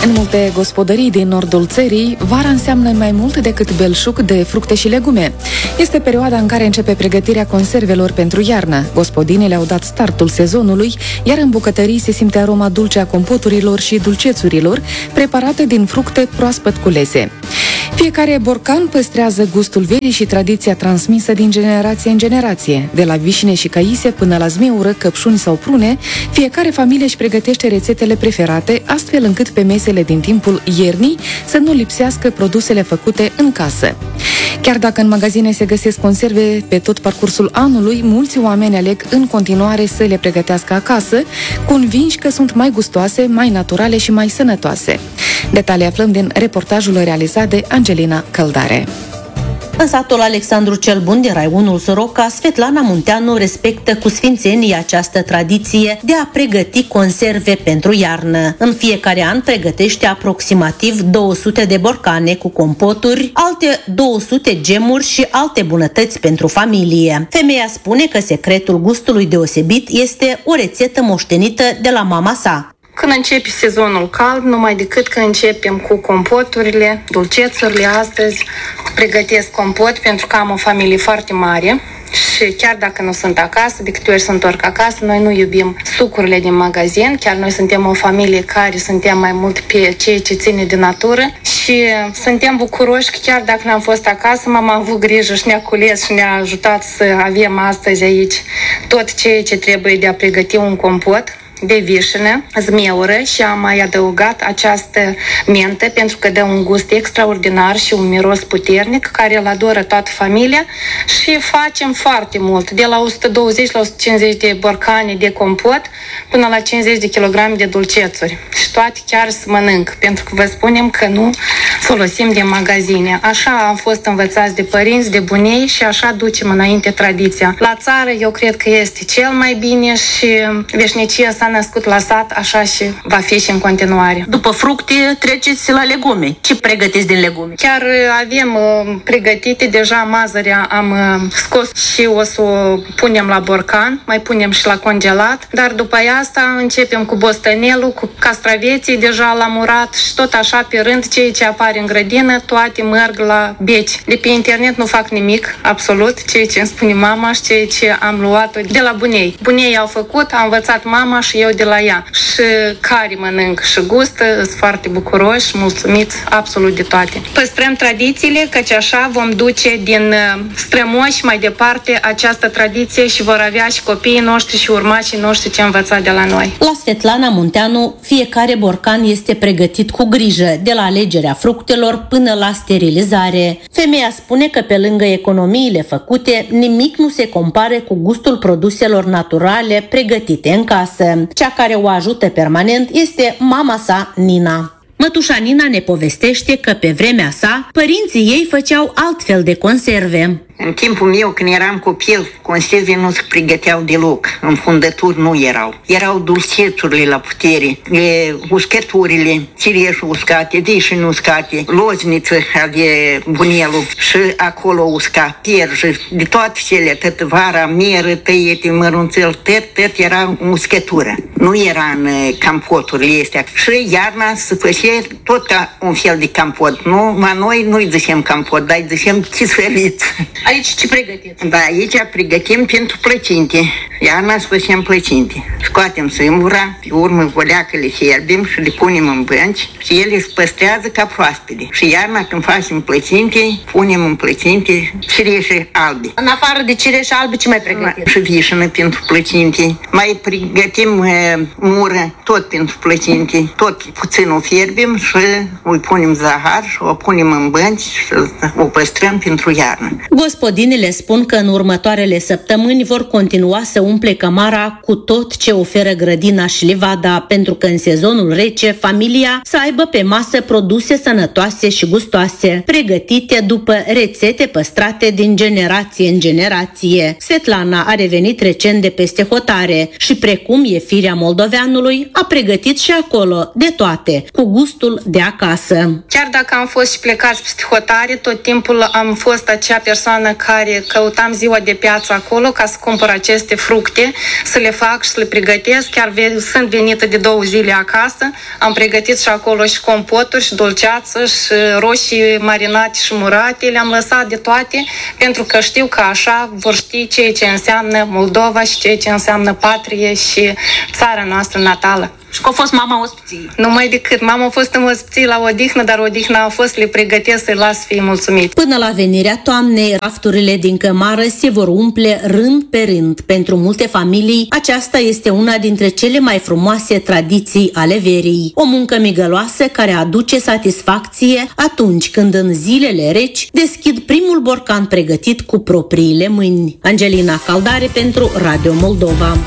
În multe gospodării din nordul țării, vara înseamnă mai mult decât belșug de fructe și legume. Este perioada în care începe pregătirea conservelor pentru iarnă. Gospodinele au dat startul sezonului, iar în bucătării se simte aroma dulce a compoturilor și dulcețurilor, preparate din fructe proaspăt culese. Fiecare borcan păstrează gustul verii și tradiția transmisă din generație în generație. De la vișine și caise până la zmeură, căpșuni sau prune, fiecare familie își pregătește rețetele preferate, astfel încât pe mesele din timpul iernii să nu lipsească produsele făcute în casă. Chiar dacă în magazine se găsesc conserve pe tot parcursul anului, mulți oameni aleg în continuare să le pregătească acasă, convinși că sunt mai gustoase, mai naturale și mai sănătoase. Detalii aflăm din reportajul realizat de Angelina Căldare. În satul Alexandru cel Bun din raionul Soroca, Svetlana Munteanu respectă cu sfințenie această tradiție de a pregăti conserve pentru iarnă. În fiecare an pregătește aproximativ 200 de borcane cu compoturi, alte 200 gemuri și alte bunătăți pentru familie. Femeia spune că secretul gustului deosebit este o rețetă moștenită de la mama sa. Când începe sezonul cald, numai decât că începem cu compoturile, dulcețurile. Astăzi pregătesc compot pentru că am o familie foarte mare și chiar dacă nu sunt acasă, de câte ori se întorc acasă, noi nu iubim sucurile din magazin. Chiar noi suntem o familie care suntem mai mult pe ceea ce ține de natură și suntem bucuroși că chiar dacă n-am fost acasă, mama a avut grijă și ne-a cules și ne-a ajutat să avem astăzi aici tot ceea ce trebuie de a pregăti un compot de vișine, zmeură și am mai adăugat această mentă pentru că dă un gust extraordinar și un miros puternic care îl adoră toată familia și facem foarte mult, de la 120 la 150 de borcane de compot până la 50 de kilograme de dulcețuri și toate chiar se mănânc, pentru că vă spunem că nu folosim de magazine. Așa am fost învățați de părinți, de bunei și așa ducem înainte tradiția. La țară eu cred că este cel mai bine și veșnicia s-a născut la sat, așa și va fi și în continuare. După fructe treceți la legume. Ce pregătiți din legume? Chiar avem pregătite, deja mazărea am scos și o să o punem la borcan, mai punem și la congelat, dar după asta începem cu bostanelul, cu castraveții deja la murat și tot așa pe rând, ceea ce apare în grădină, toate merg la beci. De pe internet nu fac nimic, absolut, ceea ce îmi spune mama și ceea ce am luat de la bunei. Bunei au făcut, a învățat mama și eu de la ea. Și care mănânc și gustă, sunt foarte bucuroși, mulțumiți absolut de toate. Păstrăm tradițiile, căci așa vom duce din strămoși mai departe această tradiție și vor avea și copiii noștri și urmașii noștri ce învăța de la noi. La Svetlana Munteanu, fiecare borcan este pregătit cu grijă, de la alegerea fructelor până la sterilizare. Femeia spune că pe lângă economiile făcute, nimic nu se compare cu gustul produselor naturale pregătite în casă. Cea care o ajută permanent este mama sa, Nina. Mătușa Nina ne povestește că pe vremea sa, părinții ei făceau altfel de conserve. În timpul meu, când eram copil, conserve nu se pregăteau deloc. Înfundături nu erau. Erau dulcețurile la putere, uscăturile, cireșul uscate, vișini uscate, lozniță avea bunelul și acolo usca, pierjă, de toate cele, tot vara, meră, tăiete, mărunțel, tot era uscătură. Nu era în campoturile astea. Și iarna se făcea tot ca un fel de campot. Nu, la noi nu-i zicem campot, dar îi zicem chisăliță. Aici ce pregătiți? Da, aici pregătim pentru plăcinte. Iarna să facem plăcinte. Scoatem sâmbura, pe urmă voleacele fierbim și le punem în bănci și ele se păstrează ca proaspete. Și iarna când facem plăcinte, punem în plăcinte cireșe albe. În afară de cireșe albe, ce mai pregătiți? Și vișină pentru plăcinte. Mai pregătim mură, tot pentru plăcinte. Tot puțin o fierbim și îi punem zahăr și o punem în bănci și o păstrăm pentru iarnă. Gospodinele spun că în următoarele săptămâni vor continua să umple cămara cu tot ce oferă grădina și livada, pentru că în sezonul rece familia să aibă pe masă produse sănătoase și gustoase, pregătite după rețete păstrate din generație în generație. Svetlana a revenit recent de peste hotare și, precum e firea moldoveanului, a pregătit și acolo de toate, cu gustul de acasă. Chiar dacă am fost și plecați peste hotare, tot timpul am fost acea persoană persoană care căutam ziua de piață acolo ca să cumpăr aceste fructe, să le fac și să le pregătesc. Chiar sunt venită de 2 zile acasă, am pregătit și acolo și compoturi și dulceață și roșii marinate și murate, le-am lăsat de toate, pentru că știu că așa vor ști ceea ce înseamnă Moldova și ceea ce înseamnă patrie și țara noastră natală. Și că a fost mama ospiției. Numai decât. Mama a fost în ospiție la odihnă, dar odihna a fost, le pregătesc să-i las să fie mulțumit. Până la venirea toamnei, rafturile din cămară se vor umple rând pe rând. Pentru multe familii, aceasta este una dintre cele mai frumoase tradiții ale verii. O muncă migăloasă care aduce satisfacție atunci când în zilele reci deschid primul borcan pregătit cu propriile mâini. Angelina Caldare pentru Radio Moldova.